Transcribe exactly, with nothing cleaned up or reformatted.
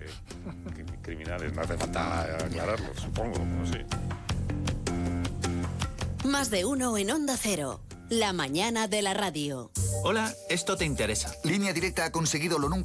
que criminales. No hace falta aclararlo, supongo, no sé. Más de uno en Onda Cero. La mañana de la radio. Hola, esto te interesa. Línea Directa ha conseguido lo nunca